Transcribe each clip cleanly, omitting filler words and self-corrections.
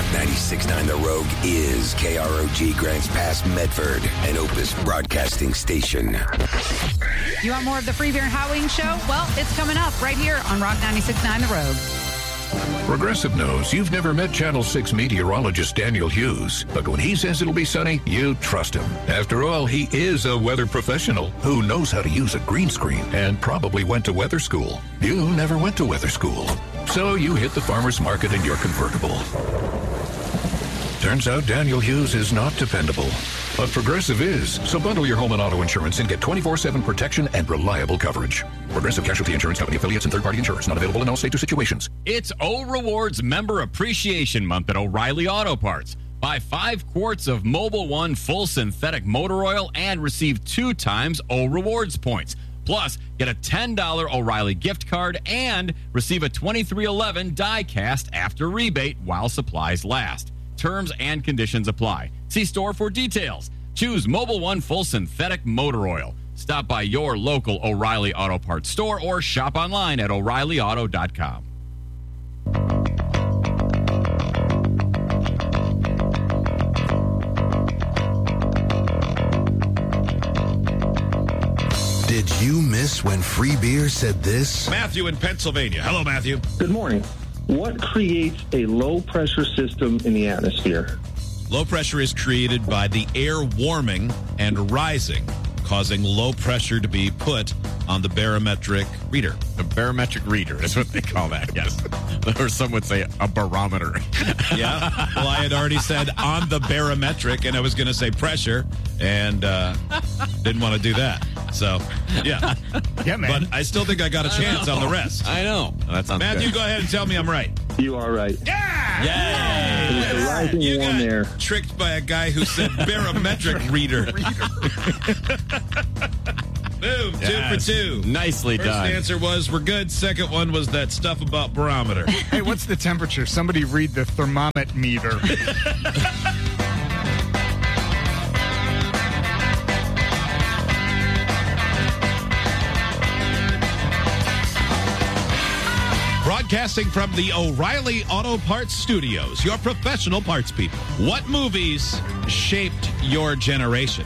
96.9 The Rogue is KROG Grants Pass, Medford, an Opus broadcasting station. You want more of the Free Beer and Hot Wings show? Well, it's coming up right here on Rock 96.9 The Rogue. Progressive knows you've never met Channel 6 meteorologist Daniel Hughes, but when he says it'll be sunny, you trust him. After all, he is a weather professional who knows how to use a green screen and probably went to weather school. You never went to weather school, so you hit the farmer's market in your convertible. Turns out Daniel Hughes is not dependable, but Progressive is. So bundle your home and auto insurance and get 24/7 protection and reliable coverage. Progressive Casualty Insurance Company affiliates and third-party insurers. Not available in all states or situations. It's O Rewards Member Appreciation Month at O'Reilly Auto Parts. Buy 5 quarts of Mobil 1 full synthetic motor oil and receive 2 times O Rewards points. Plus, get a $10 O'Reilly gift card and receive a 2311 die cast after rebate while supplies last. Terms and conditions apply. See store for details. Choose Mobil 1 full synthetic motor oil. Stop by your local O'Reilly Auto Parts store or shop online at O'ReillyAuto.com. Did you miss when Free Beer said this? Matthew in Pennsylvania. Hello, Matthew. Good morning. What creates a low-pressure system in the atmosphere? Low pressure is created by the air warming and rising, causing low pressure to be put on the barometric reader. The barometric reader is what they call that, yes. Or some would say a barometer. Yeah. Well, I had already said on the barometric, and I was going to say pressure, and didn't want to do that. So, yeah. Yeah, man. But I still think I got a chance on the rest. I know. That sounds Matthew, good. go ahead and tell me I'm right. You are right. Yeah! Yay! It's the rising You warm got air. tricked by a guy who said barometric reader. Boom, Yes. 2 for 2. Nicely First done. answer was we're good. Second one was that stuff about barometer. Hey, what's the temperature? Somebody read the thermometer meter. Broadcasting from the O'Reilly Auto Parts Studios, your professional parts people. What movies shaped your generation?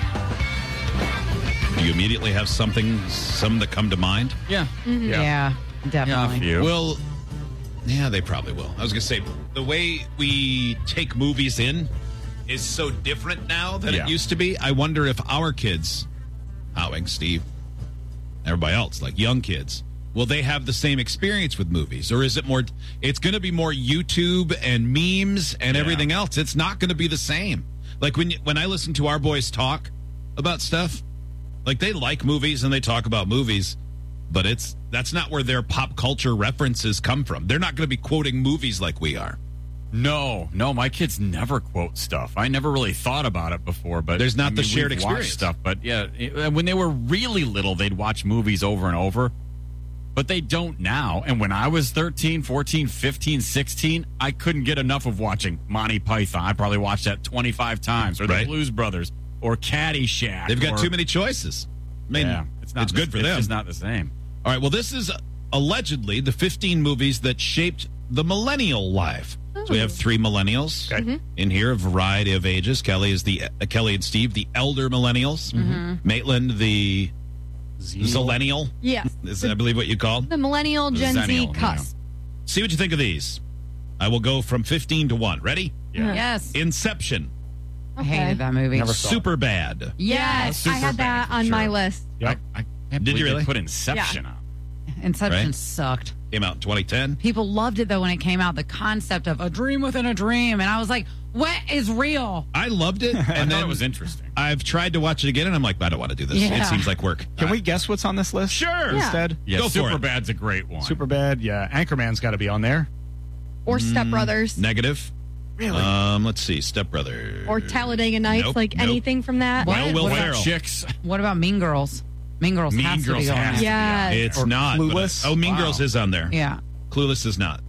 Do you immediately have some that come to mind? Yeah. Yeah, definitely. A few. Well, yeah, they probably will. I was going to say, the way we take movies in is so different now than Yeah. it used to be. I wonder if our kids, Howing, Steve, everybody else, like young kids, will they have the same experience with movies? Or is it more, it's going to be more YouTube and memes and everything else. It's not going to be the same. Like when I listen to our boys talk about stuff, like they like movies and they talk about movies, but that's not where their pop culture references come from. They're not going to be quoting movies like we are. No, my kids never quote stuff. I never really thought about it before, but There's not the shared we've watched experience. stuff. But yeah, when they were really little, they'd watch movies over and over, but they don't now. And when I was 13, 14, 15, 16, I couldn't get enough of watching Monty Python. I probably watched that 25 times, or the Right. Blues Brothers, or Caddyshack. They've got or- too many choices. I mean, Yeah, it's good for them. It's just not the same. All right, well, this is allegedly the 15 movies that shaped the millennial life. So we have 3 millennials in here, a variety of ages. Kelly and Steve, the elder millennials. Maitland, the zillennial. Yes. Is I believe what you called. The millennial Gen Z Zennial, cusp. See what you think of these. I will go from 15 to 1. Ready? Yeah. Yes. Inception. I hated that movie. Never saw it. Super bad. Yes. I had that on my list. Yep. I can't Did you believe they really? put Inception on. Inception Right. sucked. Came out in 2010. People loved it, though, when it came out. The concept of a dream within a dream. And I was like, what is real? I loved it. I And thought then it was interesting. I've tried to watch it again, and I'm like, I don't want to do this. Yeah. It seems like work. Can we guess what's on this list? Sure. Yeah. Instead? Yeah, Go for it. Superbad's a great one. Superbad, yeah. Anchorman's got to be on there. Or Step Brothers. Negative. Really? Let's see. Step Brother. Or Talladega Nights. Nope, like nope. anything from that. What? Well, Will What about Ferrell. Chicks. What about Mean Girls? Mean Girls Mean has Girls to be on has there. to be Yeah. It's Or not. but- Clueless? Mean Wow. Girls is on there. Yeah. Clueless is not.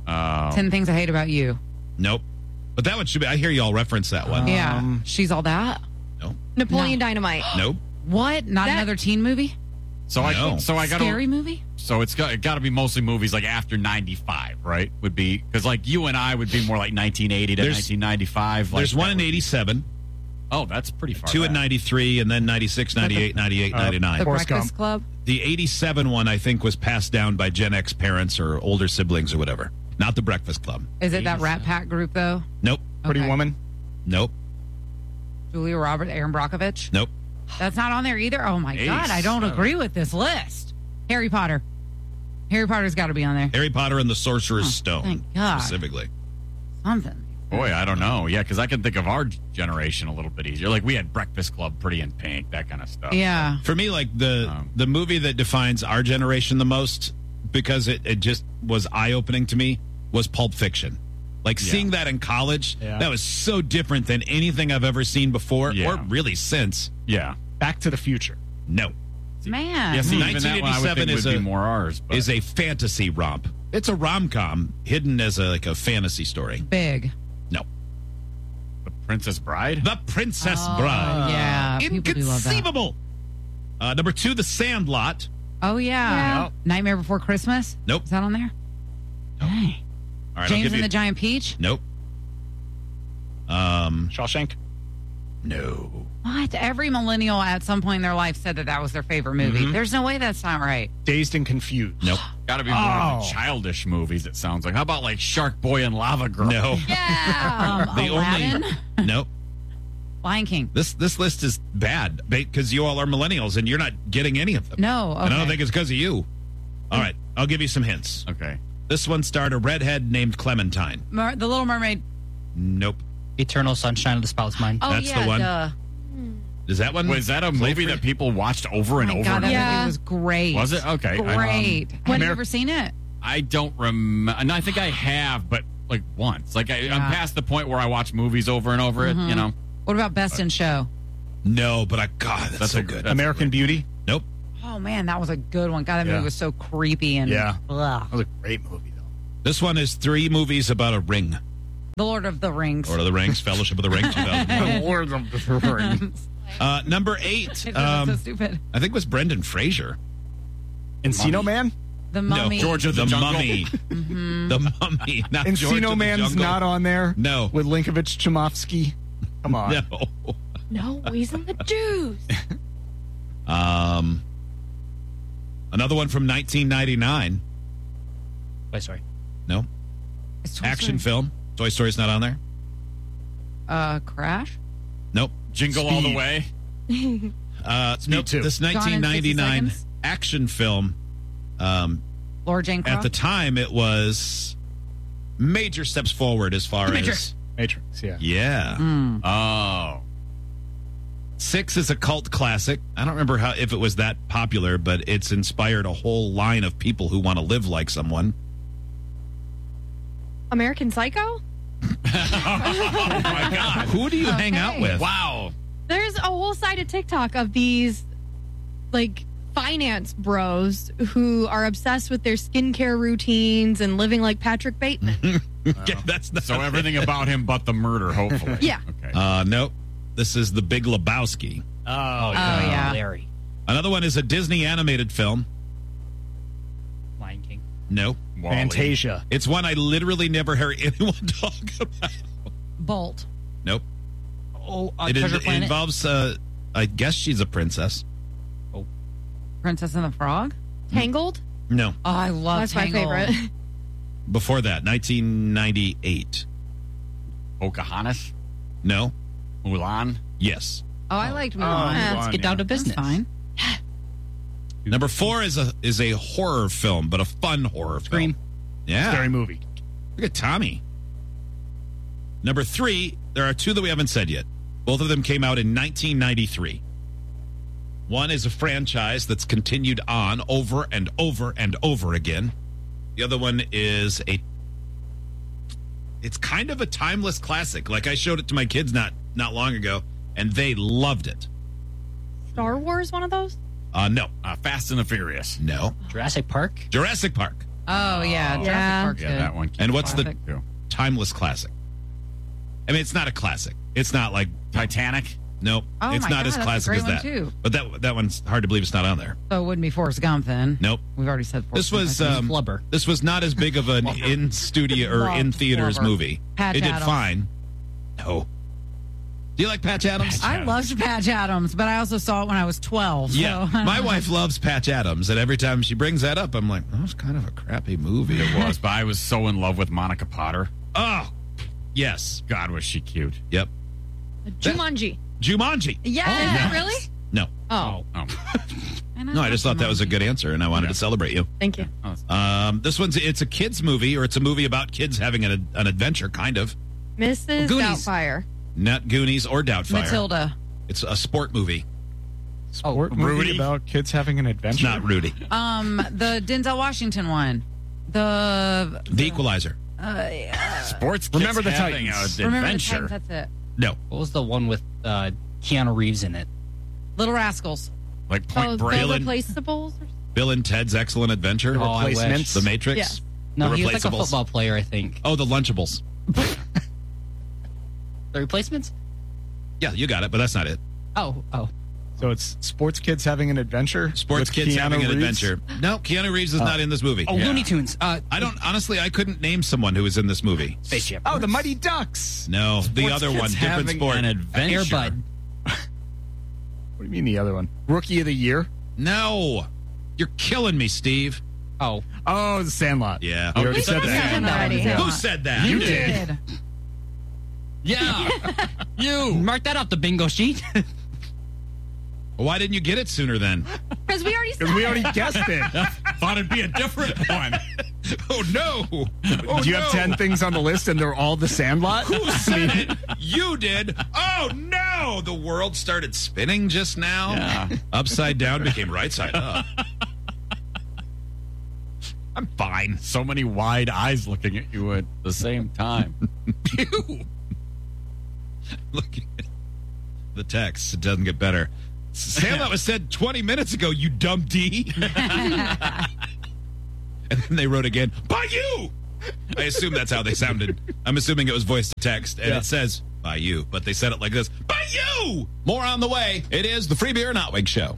10 Things I Hate About You. Nope. But that one should be. I hear y'all reference that one. Yeah. She's All That. Nope. Napoleon No. Dynamite. Nope. What? Not That- another teen movie? So I got Scary movie? So it got to be mostly movies like after 95, right? Would be because like you and I would be more like 1980 to 1995. There's one in 87. Oh, that's pretty far. Two in 93, and then 96, 98, 98, 99. The Forrest Breakfast Gump. Club? The 87 one, I think, was passed down by Gen X parents or older siblings or whatever. Not the Breakfast Club. Is it that Rat Pack group, though? Nope. Pretty Okay. Woman. Nope. Julia Roberts, Aaron Brockovich? Nope. That's not on there either? Oh, my God. I don't agree with this list. Harry Potter. Harry Potter's got to be on there. Harry Potter and the Sorcerer's Stone. thank God. Specifically. Something. Boy, I don't know. Yeah, because I can think of our generation a little bit easier. Like we had Breakfast Club, Pretty in Pink, that kind of stuff. Yeah. For me, like the movie that defines our generation the most, because it just was eye-opening to me, was Pulp Fiction. Like seeing that in college, that was so different than anything I've ever seen before or really since. Yeah. Back to the Future. No. Man. Yeah, see, even that one I would 1987 think would be more ours. But. is a fantasy romp. It's a rom-com hidden as a fantasy story. Big. No. The Princess Bride? The Princess Bride. Yeah. People do love that. Inconceivable. Number 2, The Sandlot. Oh, yeah. Nightmare Before Christmas? Nope. Is that on there? Nope. Dang. All right, I'll James give and you. the Giant Peach? Nope. Shawshank. No. What? Every millennial at some point in their life said that was their favorite movie. Mm-hmm. There's no way that's not right. Dazed and Confused. Nope. Got to be more of the childish movies, it sounds like. How about like Shark Boy and Lava Girl? No. Yeah. The Aladdin? Nope. Lion King. This list is bad because you all are millennials and you're not getting any of them. No. Okay. And I don't think it's because of you. All right. I'll give you some hints. Okay. This one starred a redhead named Clementine. The Little Mermaid. Nope. Eternal Sunshine of the Spotless Mind. Oh, That's yeah. the one. Duh. Is that one? Was that a movie that people watched over and Oh my over God, and that over? Yeah. movie was great. Was it? Okay. Great. Have you ever seen it? I don't remember. And I think I have, but like once. Like I'm past the point where I watch movies over and over. Mm-hmm. It, you know. What about Best in Show? No, but that's so good. American Beauty. Nope. Oh, man, that was a good one. God, that movie was so creepy and Yeah. ugh. That was a great movie, though. This one is 3 movies about a ring. The Lord of the Rings. Lord of the Rings, Fellowship of the Ring, 2001. Lord of the Rings. Number 8, so stupid. I think was Brendan Fraser. Encino Man? The Mummy. No, George of the Jungle. Mummy. The Mummy, not George of Encino the Man's Jungle. not on there? No. With Linkovich Chomovsky? Come on. No. No, he's in the juice. Another one from 1999. Wait, sorry. No. It's Toy Action Story. film. Toy Story's not on there. Crash? Nope. Jingle All the Way. Nope. 2. This Gone in 60 1999 Seconds? action film. Laura Jane Croft? At the time, it was major steps forward as far Matrix. Matrix, yeah. Yeah. Oh. 6 is a cult classic. I don't remember if it was that popular, but it's inspired a whole line of people who want to live like someone. American Psycho? Oh my God. Who do you hang out with? Wow. There's a whole side of TikTok of these, like, finance bros who are obsessed with their skincare routines and living like Patrick Bateman. Yeah, that's not So everything about him but the murder, hopefully. Yeah. Okay. Nope. This is The Big Lebowski. Oh, yeah. Larry. Another one is a Disney animated film. Lion King. No. Wall-E. Fantasia. It's one I literally never hear anyone talk about. Bolt. Nope. Oh, It involves, I guess she's a princess. Princess and the Frog? Tangled? No. Oh, I love That's Tangled. my favorite. Before that, 1998. Pocahontas. No. Mulan. Yes. Oh, I liked Mulan. Mulan, Let's get down to That's business. fine. Number 4 is a horror film, but a fun horror Scream. film. Yeah. Scary movie. Look at Tommy. Number 3, there are 2 that we haven't said yet. Both of them came out in 1993. One is a franchise that's continued on over and over and over again. The other one is it's kind of a timeless classic. Like I showed it to my kids not long ago, and they loved it. Star Wars, one of those? No. Fast and the Furious. No. Jurassic Park. Jurassic Park. Oh, yeah. Jurassic Yeah. Park's Yeah, good. that one. And what's Classic. the timeless classic? I mean, it's not a classic. It's not like Titanic. Nope. Oh It's my not God, as that's a classic great as one, that. too. But that one's hard to believe it's not on there. So it wouldn't be Forrest Gump then. Nope. We've already said Forrest This was Gump. Flubber. this was not as big of an in studio or in Loved theaters Flubber. movie. Patch it did Adams. fine. No. Do you like Patch Adams? I loved Patch Adams, but I also saw it when I was 12. Yeah, so. my wife loves Patch Adams, and every time she brings that up, I'm like, that was kind of a crappy movie. It was, but I was so in love with Monica Potter. Oh, yes. God, was she cute. Yep. Jumanji. Jumanji. Yeah, really? No. Oh, No, I just thought that was a good answer, and I wanted to celebrate you. thank you. This it's a kids movie, or it's a movie about kids having an adventure, kind of. Mrs. Goonies. Doubtfire. Not Goonies or Doubtfire. Matilda. It's a sport movie. Sport movie Rudy. about kids having an adventure. Not Rudy. The Denzel Washington one. The Equalizer. Sports kids Remember the having Titans. an Remember the adventure. Titans, that's it. No. What was the one with Keanu Reeves in it? Little Rascals. Like Oh, Point the Break. Replaceables? Bill and Ted's Excellent Adventure. Oh, I wish. Replacements. The Matrix. Yeah. No, The he was like a Replaceables. football player, I think. Oh, The Lunchables. The Replacements? Yeah, you got it, but that's not it. Oh. So it's sports kids having an adventure. Sports with kids Keanu having an Reeves? adventure. No, Keanu Reeves is not in this movie. Oh, Looney Tunes. I don't, honestly, I couldn't name someone who was in this movie. Space Jam. Oh, the Mighty Ducks. No, the Sports other kids one, different having sport. an adventure. Airbud. What do you mean the other one? Rookie of the Year? No. You're killing me, Steve. Oh. Oh, the Sandlot. Yeah. We already said said that. that already. Who said that? You did. Yeah. You. Mark that off the bingo sheet. Why didn't you get it sooner then? Because we already said Because we already guessed it. Thought it'd be a different one. Oh, no. Oh, Do you have 10 things on the list and they're all the Sandlot? Who said it? You did. Oh, no. The world started spinning just now. Yeah. Upside down became right side up. I'm fine. So many wide eyes looking at you at the same time. Pew. Looking at the text, it doesn't get better. Sandlot was said 20 minutes ago, you dumb D. And then they wrote again, by you. I assume that's how they sounded. I'm assuming it was voice to text, and it says, by you. But they said it like this, by you. More on the way. It is the Free Beer and Hot Wig Show.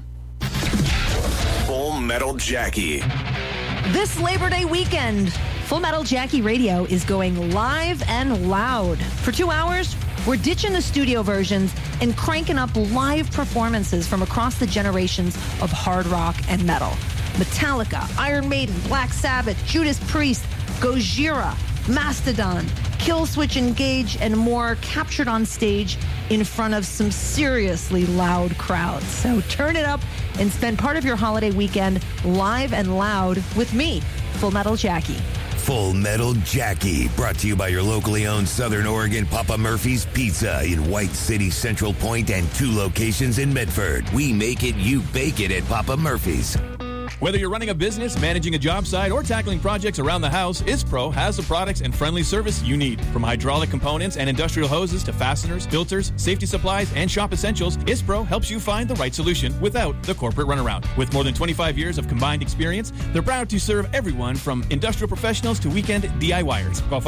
Full Metal Jackie. This Labor Day weekend, Full Metal Jackie Radio is going live and loud. For 2 hours, we're ditching the studio versions and cranking up live performances from across the generations of hard rock and metal. Metallica, Iron Maiden, Black Sabbath, Judas Priest, Gojira, Mastodon, Killswitch Engage, and more captured on stage in front of some seriously loud crowds. So turn it up and spend part of your holiday weekend live and loud with me, Full Metal Jackie. Full Metal Jackie, brought to you by your locally owned Southern Oregon Papa Murphy's Pizza in White City, Central Point, and 2 locations in Medford. We make it, you bake it at Papa Murphy's. Whether you're running a business, managing a job site, or tackling projects around the house, ISPRO has the products and friendly service you need. From hydraulic components and industrial hoses to fasteners, filters, safety supplies, and shop essentials, ISPRO helps you find the right solution without the corporate runaround. With more than 25 years of combined experience, they're proud to serve everyone from industrial professionals to weekend DIYers. Call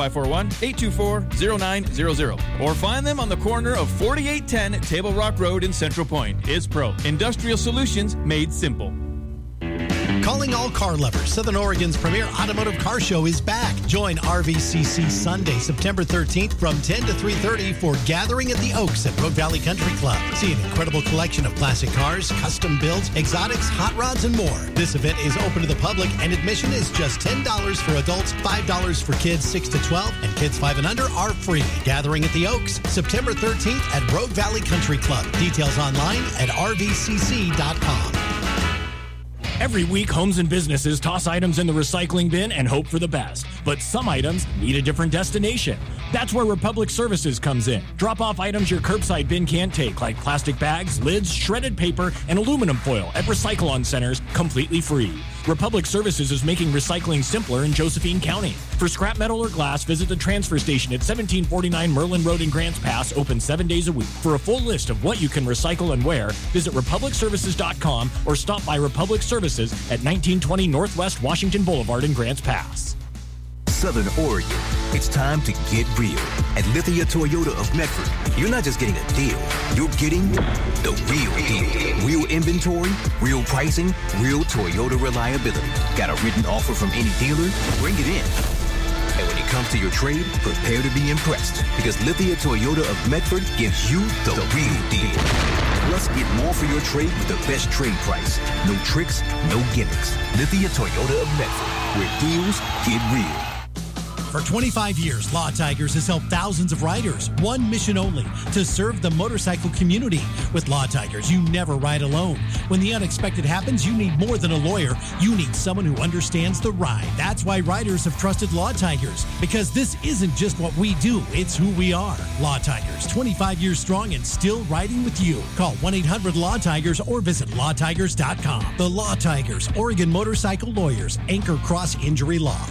541-824-0900 or find them on the corner of 4810 Table Rock Road in Central Point. ISPRO, industrial solutions made simple. Calling all car lovers, Southern Oregon's premier automotive car show is back. Join RVCC Sunday, September 13th from 10 to 3:30 for Gathering at the Oaks at Rogue Valley Country Club. See an incredible collection of classic cars, custom builds, exotics, hot rods, and more. This event is open to the public and admission is just $10 for adults, $5 for kids 6 to 12, and kids 5 and under are free. Gathering at the Oaks, September 13th at Rogue Valley Country Club. Details online at rvcc.com. Every week, homes and businesses toss items in the recycling bin and hope for the best. But some items need a different destination. That's where Republic Services comes in. Drop off items your curbside bin can't take, like plastic bags, lids, shredded paper, and aluminum foil at Recycle-On centers completely free. Republic Services is making recycling simpler in Josephine County. For scrap metal or glass, visit the transfer station at 1749 Merlin Road in Grants Pass, open 7 days a week. For a full list of what you can recycle and where, visit republicservices.com or stop by Republic Services at 1920 Northwest Washington Boulevard in Grants Pass. Southern Oregon. It's time to get real. At Lithia Toyota of Medford, you're not just getting a deal, you're getting the real deal. Real inventory, real pricing, real Toyota reliability. Got a written offer from any dealer? Bring it in. And when it comes to your trade, prepare to be impressed, because Lithia Toyota of Medford gives you the real deal. Plus, get more for your trade with the best trade price. No tricks, no gimmicks. Lithia Toyota of Medford, where deals get real. For 25 years, Law Tigers has helped thousands of riders. One mission only, to serve the motorcycle community. With Law Tigers, you never ride alone. When the unexpected happens, you need more than a lawyer. You need someone who understands the ride. That's why riders have trusted Law Tigers, because this isn't just what we do, it's who we are. Law Tigers, 25 years strong and still riding with you. Call 1-800-LAW-TIGERS or visit lawtigers.com. The Law Tigers, Oregon Motorcycle Lawyers, Anchor Cross Injury Law.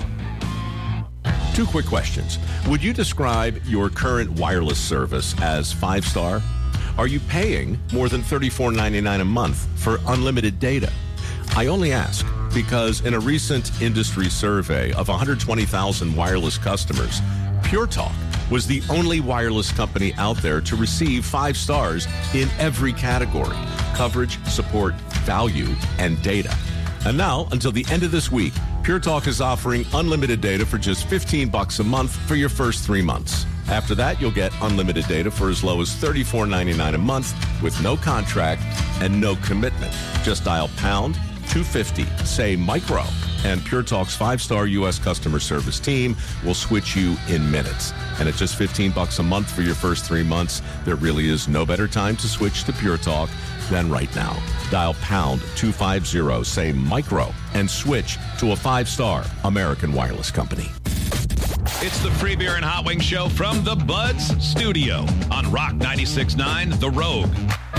2 quick questions. Would you describe your current wireless service as 5-star? Are you paying more than $34.99 a month for unlimited data? I only ask because in a recent industry survey of 120,000 wireless customers, Pure Talk was the only wireless company out there to receive 5 stars in every category: coverage, support, value, and data. And now, until the end of this week, Pure Talk is offering unlimited data for just $15 a month for your first 3 months. After that, you'll get unlimited data for as low as $34.99 a month with no contract and no commitment. Just dial pound 250, say micro, and Pure Talk's 5-star U.S. customer service team will switch you in minutes. And at just $15 a month for your first 3 months, there really is no better time to switch to Pure Talk than right now. Dial pound 250, say micro, and switch to a 5-star American wireless company. It's the Free Beer and Hot Wings Show from the Buds Studio on Rock 96.9 The Rogue.